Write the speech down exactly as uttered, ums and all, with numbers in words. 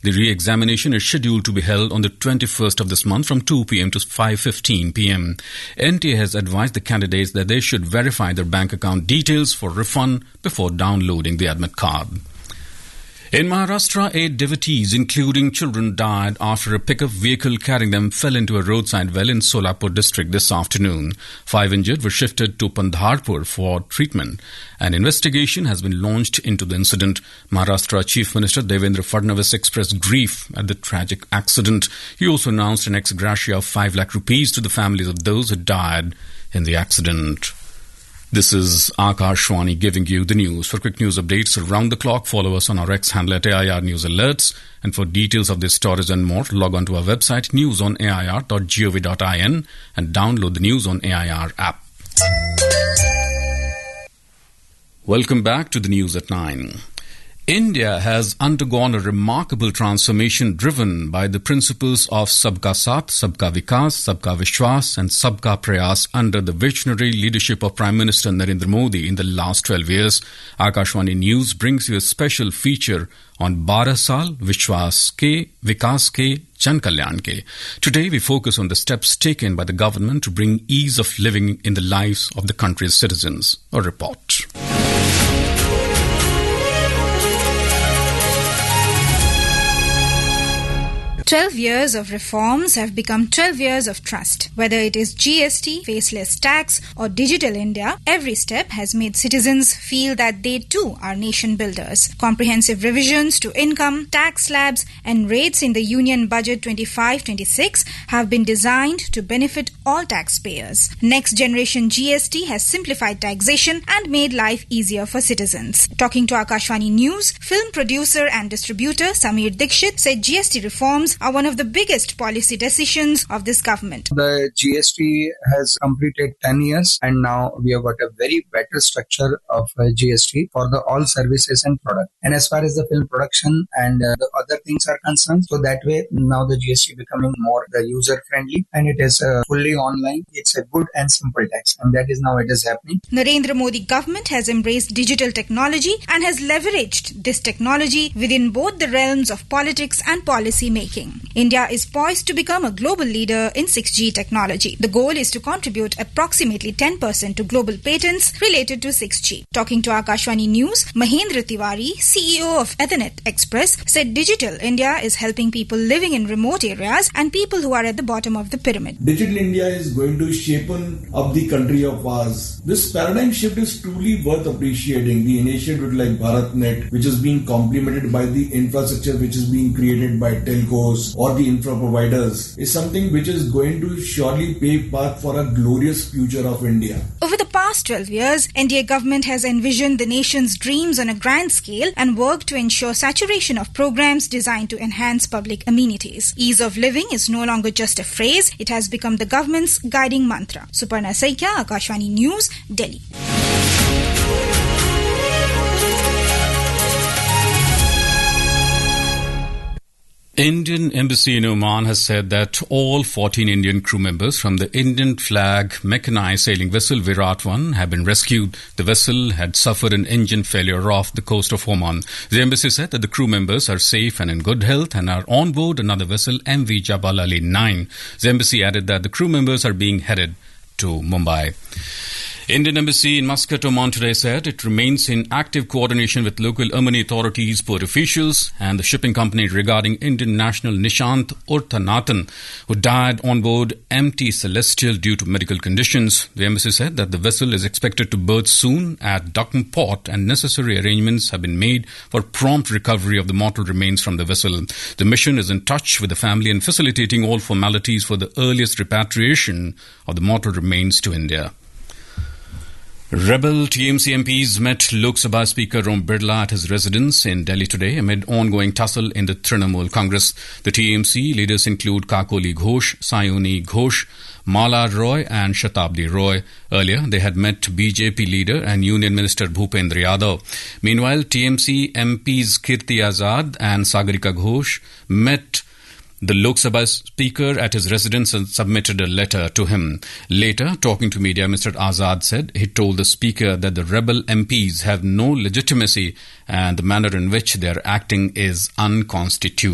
The re-examination is scheduled to be held on the twenty-first of this month from two p.m. to five fifteen p.m. N T A has advised the candidates that they should verify their bank account details for refund before downloading the admit card. In Maharashtra, eight devotees, including children, died after a pickup vehicle carrying them fell into a roadside well in Solapur district this afternoon. Five injured were shifted to Pandharpur for treatment. An investigation has been launched into the incident. Maharashtra Chief Minister Devendra Fadnavis expressed grief at the tragic accident. He also announced an ex gratia of five lakh rupees to the families of those who died in the accident. This is Akashwani giving you the news. For quick news updates around the clock, follow us on our X handle at A I R News Alerts. And for details of these stories and more, log on to our website news on A I R dot gov dot in and download the News on A I R app. Welcome back to the news at nine. India has undergone a remarkable transformation driven by the principles of Sabka Saath, Sabka Vikas, Sabka Vishwas and Sabka Prayas under the visionary leadership of Prime Minister Narendra Modi in the last twelve years. Akashwani News brings you a special feature on Barah Saal, Vishwas Ke, Vikas Ke, Jan Kalyan Ke. Today we focus on the steps taken by the government to bring ease of living in the lives of the country's citizens. A report. twelve years of reforms have become twelve years of trust. Whether it is G S T, faceless tax or Digital India, every step has made citizens feel that they too are nation builders. Comprehensive revisions to income, tax slabs and rates in the Union Budget twenty-five twenty-six have been designed to benefit all taxpayers. Next Generation G S T has simplified taxation and made life easier for citizens. Talking to Akashwani News, film producer and distributor Samir Dikshit said G S T reforms are one of the biggest policy decisions of this government. The G S T has completed ten years and now we have got a very better structure of uh, G S T for the all services and products. And as far as the film production and uh, the other things are concerned, so that way now the G S T becoming more the user friendly and it is uh, fully online. It's a good and simple tax and that is now it is happening. Narendra Modi government has embraced digital technology and has leveraged this technology within both the realms of politics and policy making. India is poised to become a global leader in six G technology. The goal is to contribute approximately ten percent to global patents related to six G. Talking to Akashwani News, Mahendra Tiwari, C E O of Ethernet Express, said Digital India is helping people living in remote areas and people who are at the bottom of the pyramid. Digital India is going to shape up the country of ours. This paradigm shift is truly worth appreciating. The initiative like BharatNet, which is being complemented by the infrastructure which is being created by telcos or the infra providers, is something which is going to surely pave path for a glorious future of India. Over the past twelve years, N D A government has envisioned the nation's dreams on a grand scale and worked to ensure saturation of programs designed to enhance public amenities. Ease of living is no longer just a phrase, it has become the government's guiding mantra. Suparna Saikya, Akashwani News, Delhi. Indian Embassy in Oman has said that all fourteen Indian crew members from the Indian flag mechanized sailing vessel Virat one have been rescued. The vessel had suffered an engine failure off the coast of Oman. The embassy said that the crew members are safe and in good health and are on board another vessel M V Jabal Ali nine. The embassy added that the crew members are being headed to Mumbai. Indian Embassy in Muscat, Oman today said it remains in active coordination with local Omani authorities, port officials and the shipping company regarding Indian national Nishant Urthanathan, who died on board M T Celestial due to medical conditions. The embassy said that the vessel is expected to berth soon at Duckham Port and necessary arrangements have been made for prompt recovery of the mortal remains from the vessel. The mission is in touch with the family and facilitating all formalities for the earliest repatriation of the mortal remains to India. Rebel T M C M Ps met Lok Sabha Speaker Om Birla at his residence in Delhi today amid ongoing tussle in the Trinamool Congress. The T M C leaders include Kakoli Ghosh, Sayoni Ghosh, Mala Roy and Shatabdi Roy. Earlier, they had met B J P leader and Union Minister Bhupendra Yadav. Meanwhile, T M C M Ps Kirti Azad and Sagarika Ghosh met the Lok Sabha Speaker at his residence and submitted a letter to him. Later, talking to media, Mister Azad said he told the Speaker that the rebel M Ps have no legitimacy and the manner in which they are acting is unconstitutional.